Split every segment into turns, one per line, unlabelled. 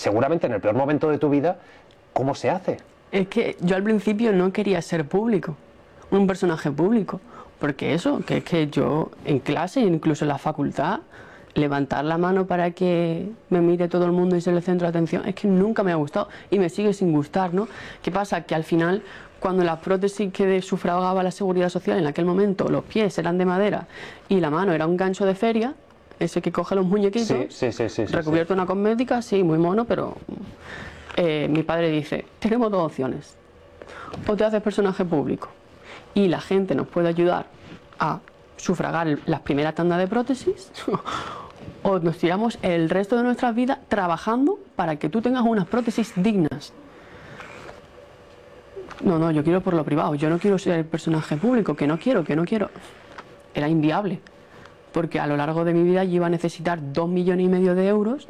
seguramente en el peor momento de tu vida, ¿cómo se hace?
Es que yo al principio no quería ser público, un personaje público, porque eso, que es que yo en clase, incluso en la facultad, levantar la mano para que me mire todo el mundo y ser el centro de atención, es que nunca me ha gustado y me sigue sin gustar, ¿no? ¿Qué pasa? Que al final, cuando las prótesis que sufragaba la Seguridad Social en aquel momento, los pies eran de madera y la mano era un gancho de feria, ese que coge los muñequitos, recubierto en una cosmética, sí, muy mono, pero mi padre dice, tenemos dos opciones, o te haces personaje público y la gente nos puede ayudar a sufragar las primeras tandas de prótesis, o nos tiramos el resto de nuestras vidas trabajando para que tú tengas unas prótesis dignas. No, yo quiero por lo privado, yo no quiero ser el personaje público, que no quiero. Era inviable, porque a lo largo de mi vida yo iba a necesitar 2,5 millones de euros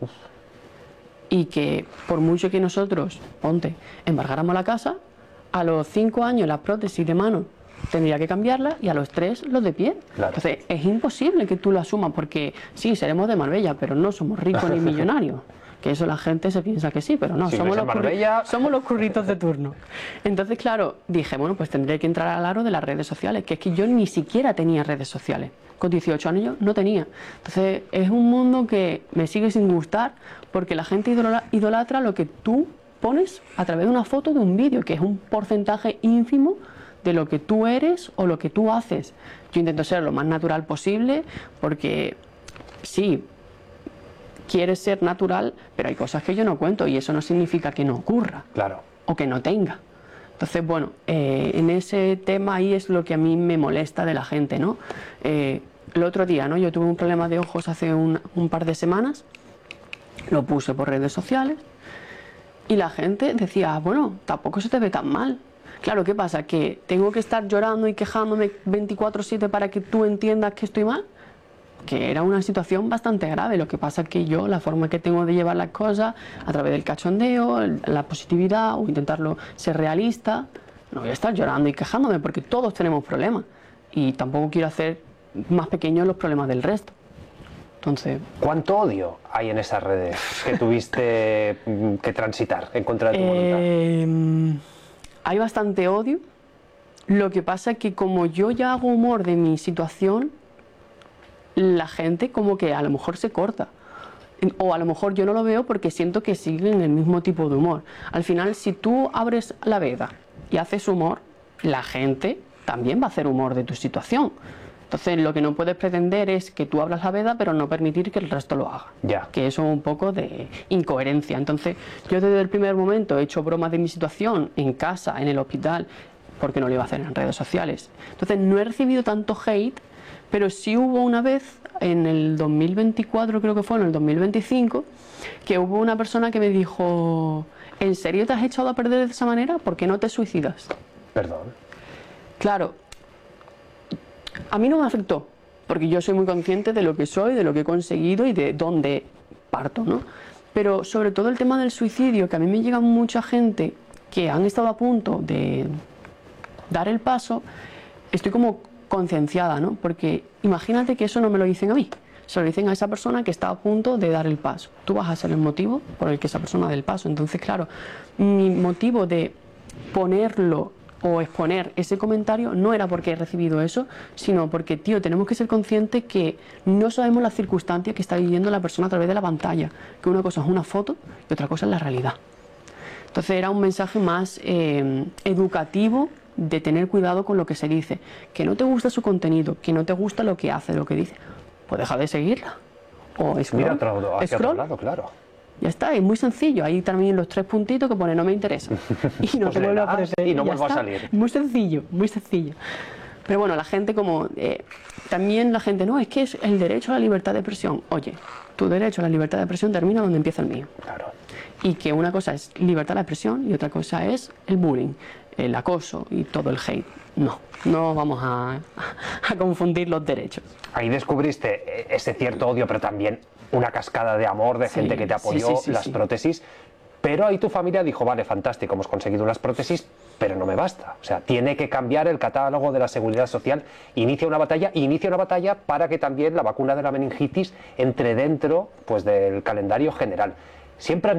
y que por mucho que nosotros, embargáramos la casa, a los 5 años las prótesis de mano tendría que cambiarlas y a los 3 los de pie. Claro. Entonces es imposible que tú lo asumas, porque sí, seremos de Marbella, pero no somos ricos ni millonarios. Que eso la gente se piensa que sí, pero no, somos los curritos de turno. Entonces, claro, dije, bueno, pues tendré que entrar al aro de las redes sociales, que es que yo ni siquiera tenía redes sociales. Con 18 años no tenía. Entonces es un mundo que me sigue sin gustar, porque la gente idolatra lo que tú pones a través de una foto, de un vídeo, que es un porcentaje ínfimo de lo que tú eres o lo que tú haces. Yo intento ser lo más natural posible, porque sí, quieres ser natural, pero hay cosas que yo no cuento y eso no significa que no ocurra.
Claro.
O que no tenga. Entonces, bueno, en ese tema ahí es lo que a mí me molesta de la gente, ¿no? El otro día, ¿no? Yo tuve un problema de ojos hace un par de semanas, lo puse por redes sociales y la gente decía, bueno, tampoco se te ve tan mal. Claro, ¿qué pasa? ¿Que tengo que estar llorando y quejándome 24/7 para que tú entiendas que estoy mal? Que era una situación bastante grave. Lo que pasa es que yo, la forma que tengo de llevar las cosas, a través del cachondeo, la positividad o intentarlo ser realista, no voy a estar llorando y quejándome, porque todos tenemos problemas y tampoco quiero hacer más pequeños los problemas del resto. Entonces,
¿cuánto odio hay en esas redes que tuviste que transitar en contra de tu voluntad?
Hay bastante odio. Lo que pasa es que como yo ya hago humor de mi situación, la gente como que a lo mejor se corta, o a lo mejor yo no lo veo porque siento que siguen el mismo tipo de humor. Al final, si tú abres la veda y haces humor, la gente también va a hacer humor de tu situación. Entonces lo que no puedes pretender es que tú abras la veda pero no permitir que el resto lo haga. Que eso es un poco de incoherencia. Entonces yo desde el primer momento he hecho bromas de mi situación en casa, en el hospital, porque no lo iba a hacer en redes sociales. Entonces no he recibido tanto hate, pero sí hubo una vez, en el 2024 creo que fue, en el 2025, que hubo una persona que me dijo, ¿en serio te has echado a perder de esa manera? ¿Por qué no te suicidas?
Perdón.
Claro, a mí no me afectó, porque yo soy muy consciente de lo que soy, de lo que he conseguido y de dónde parto, ¿no? Pero sobre todo el tema del suicidio, que a mí me llega mucha gente que han estado a punto de dar el paso, estoy como concienciada, ¿no? Porque imagínate que eso no me lo dicen a mí, se lo dicen a esa persona que está a punto de dar el paso. Tú vas a ser el motivo por el que esa persona dé el paso. Entonces, claro, mi motivo de ponerlo o exponer ese comentario no era porque he recibido eso, sino porque, tío, tenemos que ser conscientes que no sabemos las circunstancias que está viviendo la persona a través de la pantalla, que una cosa es una foto y otra cosa es la realidad. Entonces era un mensaje más educativo, de tener cuidado con lo que se dice. Que no te gusta su contenido, que no te gusta lo que hace, lo que dice, pues deja de seguirla. O scroll,
mira hacia otro lado, claro.
Ya está, es muy sencillo. Ahí también los 3 puntitos que pone no me interesa. Y no
pues
te vuelve a aparecer.
Y no vuelvo a salir.
Muy sencillo, muy sencillo. Pero bueno, la gente como... también la gente, no, es que es el derecho a la libertad de expresión. Oye, tu derecho a la libertad de expresión termina donde empieza el mío.
Claro.
Y que una cosa es libertad de expresión y otra cosa es el bullying, el acoso y todo el hate. No vamos a confundir los derechos.
Ahí descubriste ese cierto odio, pero también una cascada de amor de gente que te apoyó, las prótesis. Pero ahí tu familia dijo, vale, fantástico, hemos conseguido unas prótesis, pero no me basta. O sea, tiene que cambiar el catálogo de la Seguridad Social. Inicia una batalla para que también la vacuna de la meningitis entre dentro, pues, del calendario general. Siempre